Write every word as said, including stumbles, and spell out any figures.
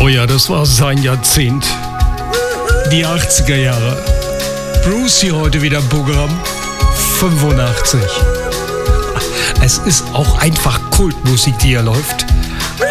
Oh ja, das war sein Jahrzehnt. Die achtziger Jahre. Bruce hier heute wieder im Programm. fünfundachtzig. Es ist auch einfach Kultmusik, die hier läuft.